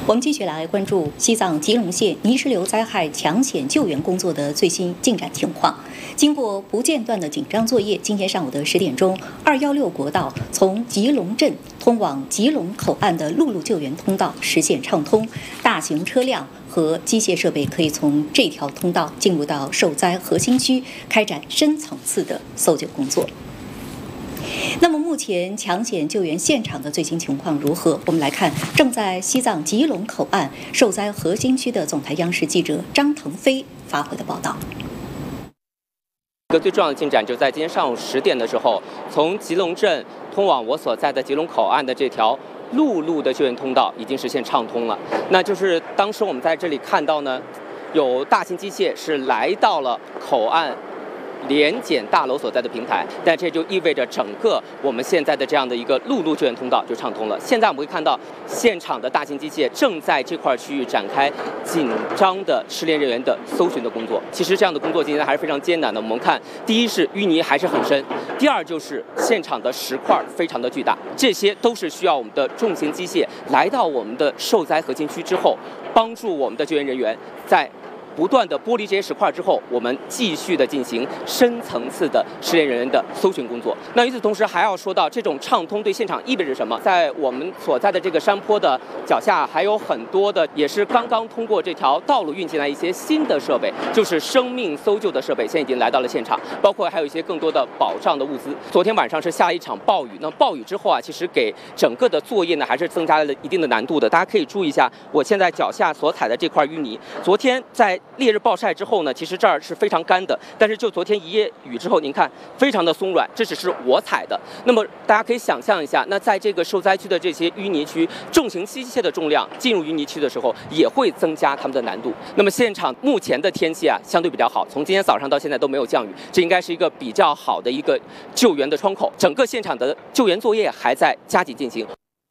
我们继续来关注西藏吉隆县泥石流灾害抢险救援工作的最新进展情况。经过不间断的紧张作业，今天上午的10点钟，216国道从吉隆镇通往吉隆口岸的陆路救援通道实现畅通，大型车辆和机械设备可以从这条通道进入到受灾核心区，开展深层次的搜救工作。那么目前抢险救援现场的最新情况如何？我们来看正在西藏吉隆口岸受灾核心区的总台央视记者张腾飞发回的报道。 一个最重要的进展就在今天上午10点的时候，从吉隆镇通往我所在的吉隆口岸的这条陆路的救援通道已经实现畅通了。那就是当时我们在这里看到呢，有大型机械是来到了口岸联检大楼所在的平台，但这就意味着整个我们现在的这样的一个陆路救援通道就畅通了。现在我们会看到现场的大型机械正在这块区域展开紧张的失联人员的搜寻的工作。其实这样的工作今天还是非常艰难的。我们看，第一是淤泥还是很深，第二就是现场的石块非常的巨大，这些都是需要我们的重型机械来到我们的受灾核心区之后，帮助我们的救援人员在不断的剥离这些石块之后，我们继续的进行深层次的失联人员的搜寻工作。那与此同时，还要说到这种畅通对现场意味着什么？在我们所在的这个山坡的脚下，还有很多的也是刚刚通过这条道路运进来一些新的设备，就是生命搜救的设备，现在已经来到了现场，包括还有一些更多的保障的物资。昨天晚上是下了一场暴雨，那暴雨之后啊，其实给整个的作业呢还是增加了一定的难度的。大家可以注意一下，我现在脚下所踩的这块淤泥，昨天在烈日暴晒之后呢，其实这儿是非常干的，但是就昨天一夜雨之后，您看非常的松软，这只是我踩的。那么大家可以想象一下，那在这个受灾区的这些淤泥区，重型机械的重量进入淤泥区的时候，也会增加它们的难度。那么现场目前的天气啊，相对比较好，从今天早上到现在都没有降雨，这应该是一个比较好的一个救援的窗口。整个现场的救援作业还在加紧进行。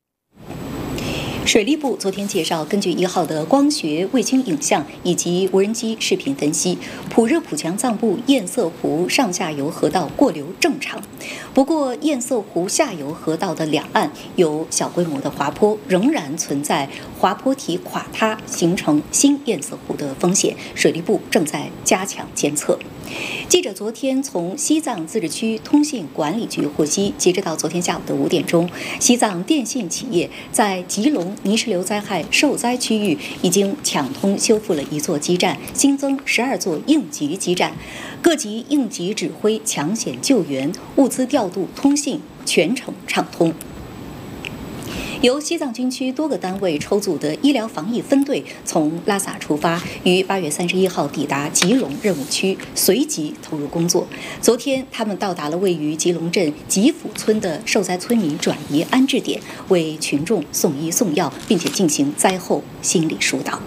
水利部昨天介绍，根据1号的光学卫星影像以及无人机视频分析，普热普强藏布堰塞湖上下游河道过流正常。不过，堰塞湖下游河道的两岸有小规模的滑坡，仍然存在滑坡体垮塌形成新堰塞湖的风险。水利部正在加强监测。记者昨天从西藏自治区通信管理局获悉，截止到昨天下午的5点钟，西藏电信企业在吉隆泥石流灾害受灾区域已经抢通修复了1座基站，新增12座应急基站，各级应急指挥、抢险救援、物资调度、通信全程畅通。由西藏军区多个单位抽组的医疗防疫分队从拉萨出发，于8月31号抵达吉隆任务区，随即投入工作。昨天，他们到达了位于吉隆镇吉府村的受灾村民转移安置点，为群众送医送药，并且进行灾后心理疏导。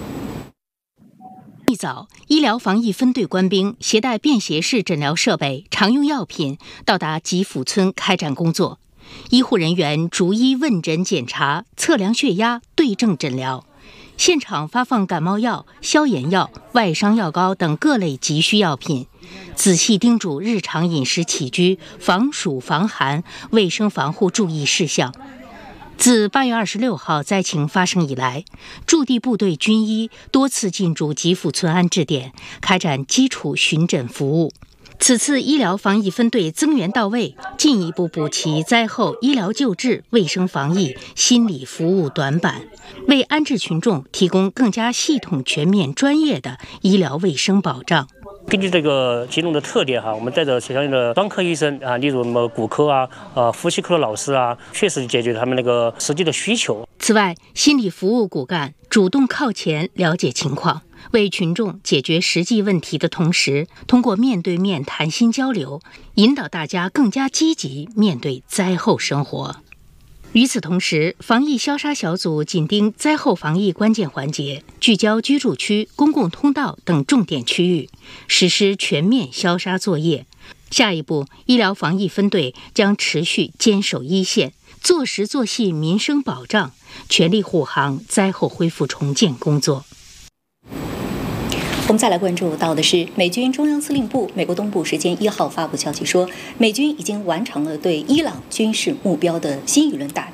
一早，医疗防疫分队官兵携带便携式诊疗设备、常用药品到达吉府村开展工作。医护人员逐一问诊检查、测量血压、对症诊疗，现场发放感冒药、消炎药、外伤药膏等各类急需药品，仔细叮嘱日常饮食起居、防暑防寒、卫生防护注意事项。自8月26号灾情发生以来，驻地部队军医多次进驻吉府村安置点，开展基础巡诊服务。此次医疗防疫分队增援到位，进一步补齐灾后医疗救治、卫生防疫、心理服务短板，为安置群众提供更加系统、全面、专业的医疗卫生保障。 根据这个吉隆的特点我们带着相应的专科医生例如什么骨科呼吸科的老师确实解决他们那个实际的需求。 此外，心理服务骨干主动靠前了解情况，为群众解决实际问题的同时，通过面对面谈心交流，引导大家更加积极面对灾后生活。与此同时，防疫消杀小组紧盯灾后防疫关键环节，聚焦居住区、公共通道等重点区域，实施全面消杀作业。下一步，医疗防疫分队将持续坚守一线，做实做细民生保障，全力护航灾后恢复重建工作。 我们再来关注到的是，美军中央司令部美国东部时间1号发布消息说，美军已经完成了对伊朗军事目标的新一轮打击。